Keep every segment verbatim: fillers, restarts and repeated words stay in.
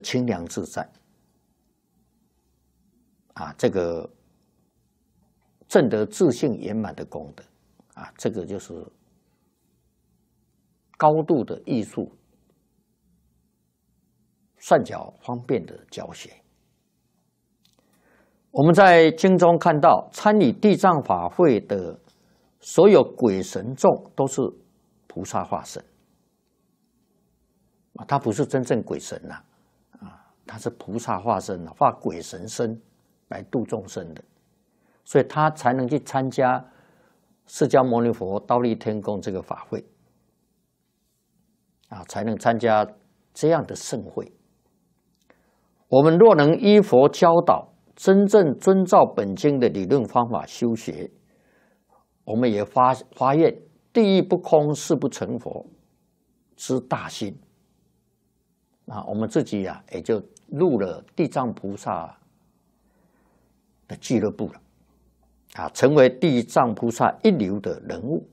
清凉自在啊，这个证得自性圆满的功德啊，这个就是高度的艺术善巧方便的教学。我们在经中看到，参与地藏法会的所有鬼神众都是菩萨化身啊，他不是真正鬼神呐，啊，他是菩萨化身啊，化鬼神身来度众生的，所以他才能去参加释迦牟尼佛忉利天宫这个法会啊，才能参加这样的盛会。我们若能依佛教导，真正遵照本经的理论方法修学，我们也发发愿地狱不空，誓不成佛之大心啊！我们自己呀、啊，也就入了地藏菩萨的俱乐部了啊，成为地藏菩萨一流的人物。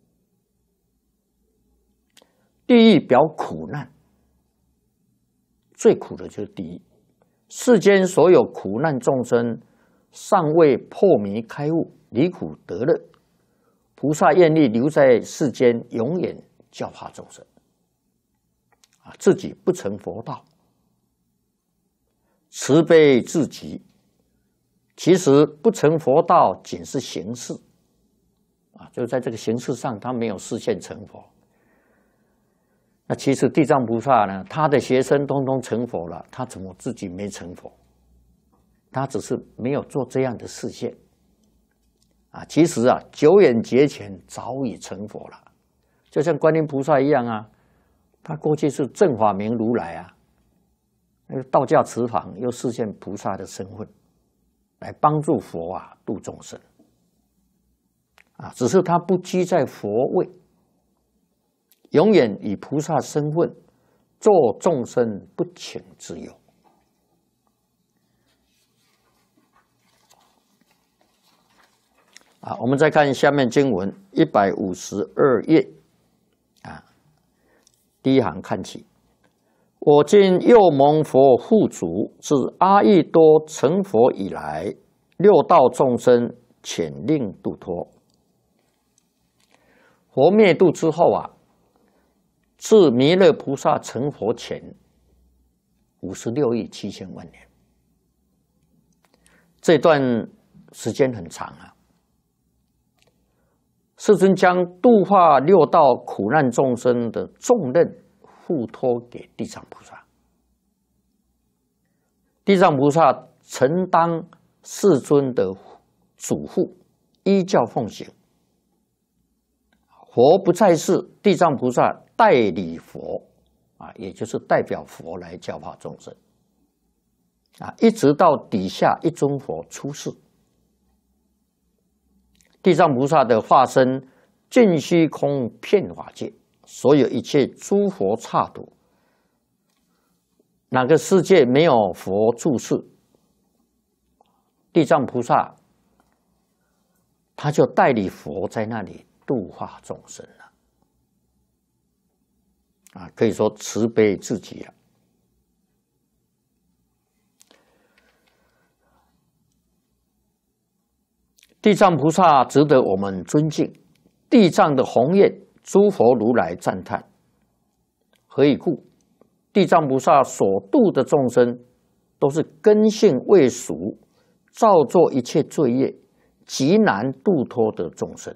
地狱表苦难，最苦的就是地狱。世间所有苦难众生尚未破迷开悟，离苦得乐，菩萨愿力留在世间，永远教化众生啊，自己不成佛道，慈悲至极。其实不成佛道仅是形式啊，就在这个形式上，他没有实现成佛。那其实地藏菩萨呢，他的学生通通成佛了，他怎么自己没成佛？他只是没有做这样的示现啊。其实啊，久远劫前早已成佛了，就像观音菩萨一样啊，他过去是正法明如来啊，那个道驾慈航又示现菩萨的身份，来帮助佛啊度众生啊，只是他不居在佛位。永远以菩萨身份做众生不请之忧啊！我们再看下面经文一百五十二页啊，第一行看起：我今又蒙佛护主，自阿逸多成佛以来，六道众生遣令度脱。佛灭度之后啊，自弥勒菩萨成佛前五十六亿七千万年，这段时间很长啊。世尊将度化六道苦难众生的重任付托给地藏菩萨，地藏菩萨承当世尊的嘱咐，依教奉行。佛不在世，地藏菩萨代理佛啊，也就是代表佛来教化众生啊，一直到底下一尊佛出世，地藏菩萨的化身尽虚空遍法界，所有一切诸佛刹土，哪个世界没有佛住世，地藏菩萨他就代理佛在那里度化众生了啊，可以说慈悲至极了。地藏菩萨值得我们尊敬，地藏的宏愿，诸佛如来赞叹。何以故？地藏菩萨所度的众生，都是根性未熟，造作一切罪业，极难度脱的众生。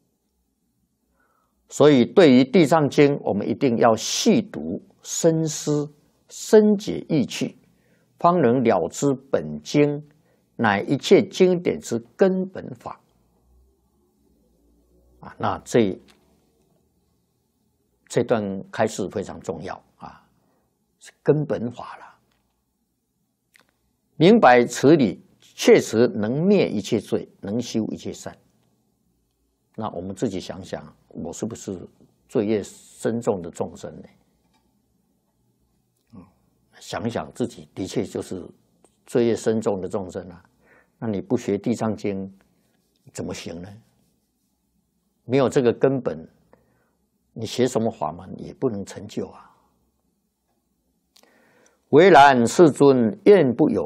所以对于地藏经，我们一定要细读深思，深解意趣，方能了知本经乃一切经典之根本法啊。那这这段开示非常重要啊，是根本法了。明白此理，确实能灭一切罪，能修一切善。那我们自己想想，我是不是罪业深重的众生呢？嗯，想想自己的确就是罪业深重的众生啊。那你不学地藏经怎么行呢？没有这个根本，你学什么法门也不能成就啊。 唯然世尊愿不有